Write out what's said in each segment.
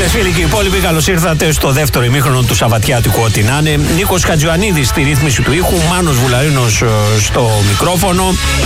Φίλες, φίλοι και οι υπόλοιποι, καλώς ήρθατε στο δεύτερο ημίχρονο του Σαββατιάτικου Ό,τι να είναι. Νίκος Χατζιωαννίδης στη ρύθμιση του ήχου, Μάνος Βουλαρίνος στο μικρόφωνο,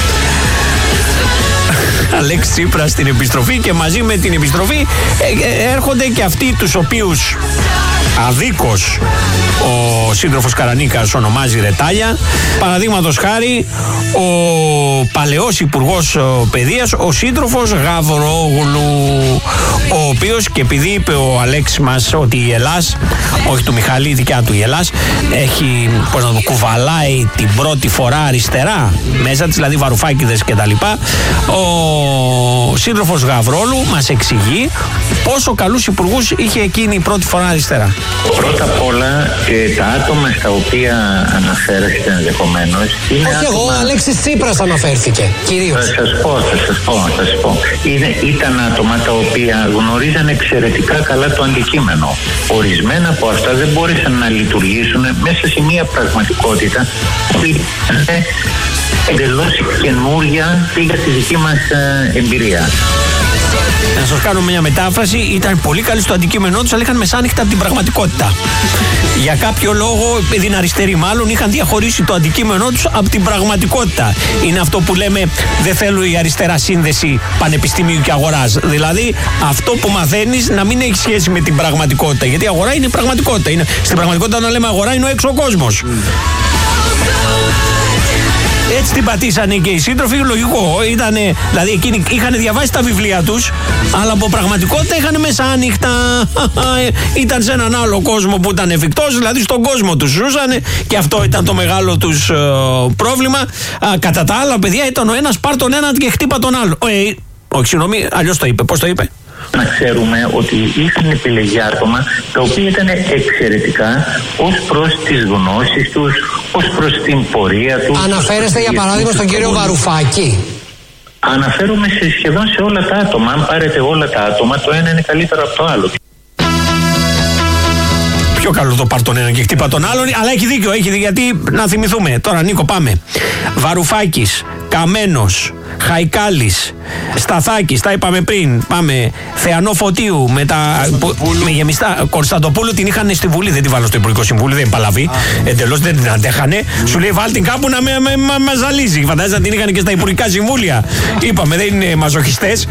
Αλέξη Τσίπρας στην επιστροφή, και μαζί με την επιστροφή έρχονται και αυτοί τους οποίους αδίκως ο σύντροφος Καρανίκας ονομάζει ρετάλια. Παραδείγματος χάρη ο παλαιός υπουργός παιδείας, ο σύντροφος Γαβρόγλου, ο οποίος, και επειδή είπε ο Αλέξης μας ότι η Ελλάς, όχι του Μιχαλή, η δικιά του η Ελλάς, έχει, πώς να το κουβαλάει την πρώτη φορά αριστερά μέσα της, δηλαδή Βαρουφάκηδες και τα λοιπά, ο σύντροφος Γαβρόλου μας εξηγεί πόσο καλούς υπουργούς είχε εκείνη η πρώτη φορά αριστερά. Πρώτα απ' όλα, τα άτομα στα οποία αναφέρεστε ενδεχομένως είναι. Όχι, άτομα... εγώ, ο Αλέξης Τσίπρας αναφέρθηκε κυρίως. Θα σας πω. Ήταν άτομα τα οποία γνωρίζαν εξαιρετικά καλά το αντικείμενο. Ορισμένα από αυτά δεν μπόρεσαν να λειτουργήσουν μέσα σε μια πραγματικότητα που είναι εντελώς καινούρια για τη δική μας εμπειρία. Να σας κάνω μια μετάφραση. Ήταν πολύ καλοί στο αντικείμενό τους, αλλά είχαν μεσάνυχτα από την πραγματικότητα. Για κάποιο λόγο, επειδή είναι αριστεροί μάλλον, είχαν διαχωρίσει το αντικείμενό τους από την πραγματικότητα. Είναι αυτό που λέμε, δεν θέλω η αριστερά σύνδεση πανεπιστημίου και αγοράς. Δηλαδή, αυτό που μαθαίνεις να μην έχει σχέση με την πραγματικότητα. Γιατί η αγορά είναι η πραγματικότητα. Στην πραγματικότητα, όταν λέμε αγορά, είναι ο έξω κόσμος. Έτσι την πατήσανε και οι σύντροφοι, λογικό. Δηλαδή εκείνοι είχαν διαβάσει τα βιβλία τους, αλλά από πραγματικότητα είχαν μεσάνυχτα. Ήταν σε έναν άλλο κόσμο που ήταν εφικτός, δηλαδή στον κόσμο τους ζούσανε, και αυτό ήταν το μεγάλο τους πρόβλημα. Κατά τα άλλα, παιδιά, ήταν ο ένας πάρ' τον έναν και χτύπα τον άλλο. Όχι, συγγνώμη, αλλιώς το είπε. Πώς το είπε? Να ξέρουμε ότι είχαν επιλεγεί άτομα τα οποία ήταν εξαιρετικά ως προς τις γνώσεις τους, ως προς την πορεία τους. Αναφέρεστε για παράδειγμα στον κύριο Βαρουφάκη? Αναφέρομαι σχεδόν σε όλα τα άτομα. Αν πάρετε όλα τα άτομα, το ένα είναι καλύτερο από το άλλο. Πιο καλό το πάρ' τον έναν και χτύπα τον άλλον, αλλά έχει δίκιο, γιατί να θυμηθούμε. Τώρα, Νίκο, πάμε. Βαρουφάκης, Καμένος, Χαϊκάλης, Σταθάκης, τα είπαμε πριν. Πάμε. Θεανό Φωτίου, με γεμιστά. Κωνσταντοπούλου την είχαν στη Βουλή, δεν την βάλω στο Υπουργικό Συμβούλιο, δεν παλαβεί. Εντελώς δεν την αντέχανε. Σου λέει, βάλ την κάπου να με ζαλίζει. Φαντάζεσαι να την είχαν και στα Υπουργικά Συμβούλια. Είπαμε, δεν είναι μαζοχιστές.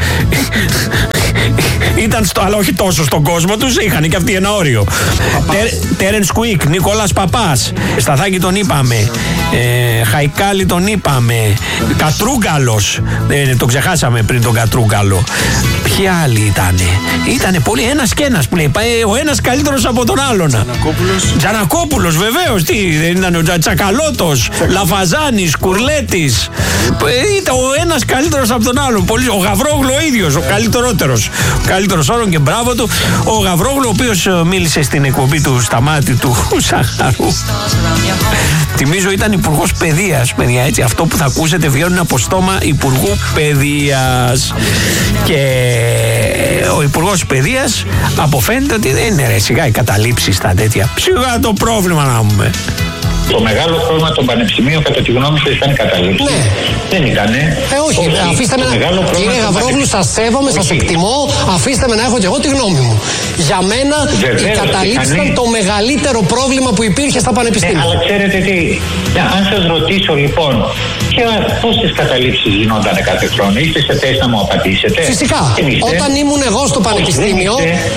Ήταν αλλά όχι τόσο στον κόσμο τους, είχαν και αυτοί ένα όριο. Τέρενς Κουίκ, Νικόλας Παπάς, Σταθάκη τον είπαμε, Χαϊκάλη τον είπαμε, Κατρούγκαλος, τον ξεχάσαμε πριν τον Κατρούγκαλο. Ποιοι άλλοι ήτανε πολλοί, ένας και ένας που λέει, ο ένας καλύτερος από τον άλλον. Τζανακόπουλος, βεβαίως, δεν ήταν ο Τσακαλώτος, Λαφαζάνης, Κουρλέτης, ήταν ο ένας καλύτερος από τον άλλον. Ο Γαβρόγλου ο ίδιος, ο καλύτερος όρων, και μπράβο του. Ο Γαβρόγλου, ο οποίος μίλησε στην εκπομπή του Σταμάτη του Σαχαρού. Θυμίζω ήταν υπουργός παιδείας, παιδιά, έτσι. Αυτό που θα ακούσετε βγαίνουν από στόμα υπουργού παιδείας. Και ο υπουργός παιδείας αποφαίνεται ότι δεν είναι σιγά οι καταλήψεις τα τέτοια. Σιγά το πρόβλημα να πούμε. Το μεγάλο πρόβλημα των πανεπιστημίων, κατά τη γνώμη σας, ήταν η κατάληψη. Ναι. Δεν ήτανε. Όχι, αφήστε με κύριε Γαβρόγλου, σας σέβομαι, σας εκτιμώ. Αφήστε με να έχω και εγώ τη γνώμη μου. Για μένα, οι καταλήψεις ήταν το μεγαλύτερο πρόβλημα που υπήρχε στα πανεπιστήμια. Αλλά ξέρετε τι, αν σας ρωτήσω λοιπόν, πόσες καταλήψεις γινόταν κάθε χρόνο, είστε σε θέση να μου απαντήσετε? Φυσικά. Όταν ήμουν εγώ στο πανεπιστήμιο.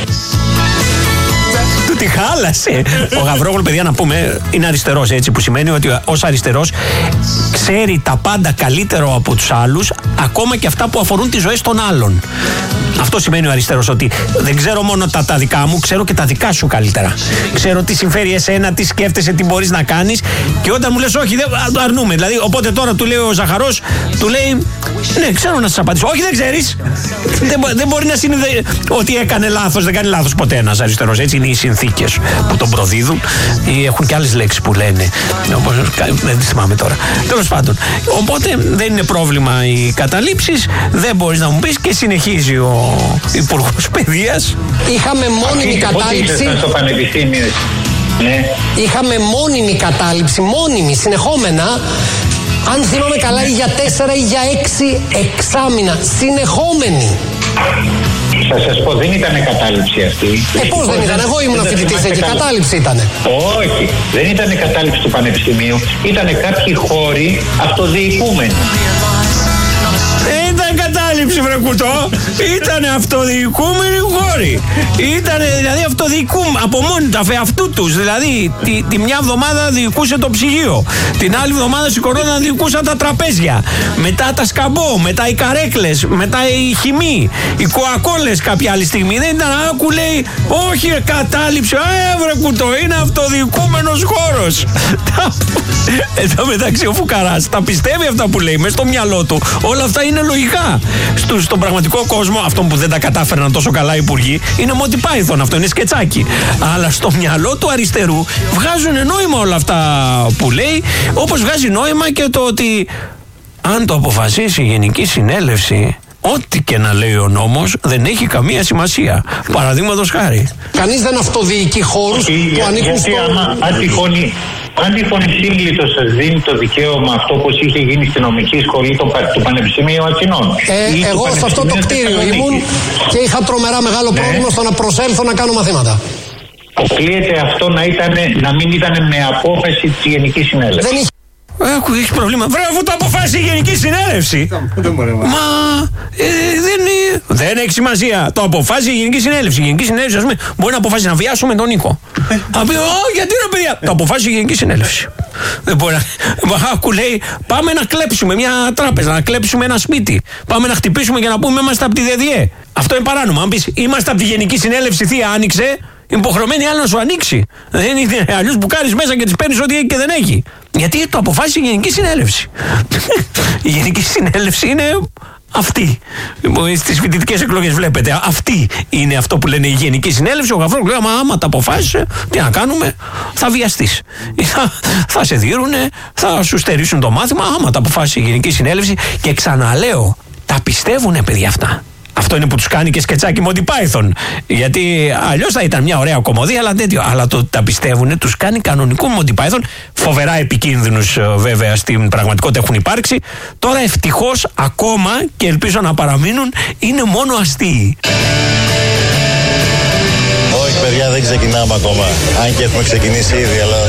Τη χάλασε. Ο Γαβρόγλου, παιδιά, να πούμε, είναι αριστερός, έτσι, που σημαίνει ότι ως αριστερός ξέρει τα πάντα καλύτερο από τους άλλους, ακόμα και αυτά που αφορούν τις ζωές των άλλων. Αυτό σημαίνει ο αριστερός, ότι δεν ξέρω μόνο τα δικά μου, ξέρω και τα δικά σου καλύτερα. Ξέρω τι συμφέρει εσένα, τι σκέφτεσαι, τι μπορείς να κάνεις, και όταν μου λες όχι, δεν αρνούμε. Δηλαδή, οπότε τώρα του λέει ο Ζαχαρός, του λέει, ναι, ξέρω να σας απαντήσω. Όχι, δεν ξέρεις. Δεν μπορεί να συνειδητοποιήσει ότι έκανε λάθος. Δεν κάνει λάθος ποτέ ένας αριστερός. Έτσι είναι οι συνθήκες που τον προδίδουν, ή έχουν και άλλες λέξεις που λένε. Δεν τις θυμάμαι τώρα. Τέλος πάντων. Οπότε δεν είναι πρόβλημα οι καταλήψεις. Δεν μπορείς να μου πεις, και συνεχίζει ο υπουργός παιδείας. Είχαμε μόνιμη κατάληψη. Στο πανεπιστήμιο. Ναι. Είχαμε μόνιμη κατάληψη, μόνιμη, συνεχόμενα. Αν θυμάμαι καλά, ή για 4 ή για 6 εξάμηνα. Συνεχόμενη. Θα σας πω, δεν ήταν κατάληψη αυτή. Πώς δεν ήταν, εγώ ήμουν φοιτητής εκεί, κατάληψη ήτανε. Όχι, δεν ήταν κατάληψη του Πανεπιστημίου, ήταν κάποιοι χώροι αυτοδιοικούμενοι. Ήταν κατάληψη, βρε κουτό. Ήτανε αυτοδιοικούμενοι χώροι. Ήτανε δηλαδή από μόνοι του, αυτού τους. Δηλαδή τη μια εβδομάδα διοικούσε το ψυγείο. Την άλλη εβδομάδα σηκωνόταν διοικούσαν τα τραπέζια. Μετά τα σκαμπό, μετά οι καρέκλες, μετά οι χυμοί, οι κοακόλες κάποια άλλη στιγμή. Δεν ήταν, άκου λέει, όχι κατάληψη. Βρε κουτό, είναι αυτοδιοικούμενος χώρος. Εν τω μεταξύ ο Φουκαράς τα πιστεύει αυτά που λέει, μες στο μυαλό του. Όλα αυτά είναι λογικά. Στον πραγματικό κόσμο, αυτόν που δεν τα κατάφεραν τόσο καλά οι υπουργοί, είναι Monty Python, αυτό είναι σκετσάκι. Αλλά στο μυαλό του αριστερού βγάζουν νόημα όλα αυτά που λέει, όπως βγάζει νόημα και το ότι αν το αποφασίσει η Γενική Συνέλευση, ό,τι και να λέει ο νόμος δεν έχει καμία σημασία. Παραδείγματος χάρη. Κανείς δεν αυτοδιοικεί χώρους που ανήκουν στο... Αν τυχόν η Σύγκλιτος σας δίνει το δικαίωμα αυτό όπως είχε γίνει στη νομική σχολή του Πανεπιστημίου Αθηνών. Εγώ σε αυτό το κτίριο ήμουν και είχα τρομερά μεγάλο πρόβλημα στο να προσέλθω να κάνω μαθήματα. Αποκλείεται αυτό να μην ήταν με απόφαση της Γενικής Συνέλευσης. Έχει πρόβλημα. Βρε, αφού το αποφάσισε η Γενική Συνέλευση. Μα δεν έχει σημασία. Το αποφάσισε η Γενική Συνέλευση. Η Γενική Συνέλευση, ας πούμε, μπορεί να αποφάσισε να βιάσουμε τον Νίκο. Θα πει, γιατί ρε παιδιά. Το αποφάσισε η Γενική Συνέλευση. Δεν μπορεί να. Άκου λέει, πάμε να κλέψουμε μια τράπεζα, να κλέψουμε ένα σπίτι. Πάμε να χτυπήσουμε και να πούμε είμαστε από τη ΔΔΕ. Αυτό είναι παράνομο. Αν πει είμαστε από τη Γενική Συνέλευση, θεία άνοιξε. Είναι υποχρεωμένη άλλη να σου ανοίξει. Δεν είναι αλλιώς που κάνεις μέσα και της παίρνεις ό,τι έχει και δεν έχει. Γιατί το αποφάσισε η Γενική Συνέλευση. Η Γενική Συνέλευση είναι αυτή. Στις φοιτητικές εκλογές βλέπετε. Αυτή είναι αυτό που λένε η Γενική Συνέλευση. Ο Γαβρόπουλος λέει: άμα τα αποφάσισε, τι να κάνουμε, θα βιαστείς. Θα σε δίνουνε, θα σου στερήσουν το μάθημα. Άμα τα αποφάσισε η Γενική Συνέλευση. Και ξαναλέω, τα πιστεύουνε παιδιά αυτά. Αυτό είναι που τους κάνει και σκετσάκι Monty Python. Γιατί αλλιώς θα ήταν μια ωραία κομμωδία, αλλά τέτοιο. Αλλά το τα πιστεύουν, τους κάνει κανονικό Monty Python. Φοβερά επικίνδυνους βέβαια στην πραγματικότητα έχουν υπάρξει. Τώρα ευτυχώς ακόμα και ελπίζω να παραμείνουν, είναι μόνο αστείοι. Όχι παιδιά, δεν ξεκινάμε ακόμα. Αν και έχουμε ξεκινήσει ήδη, αλλά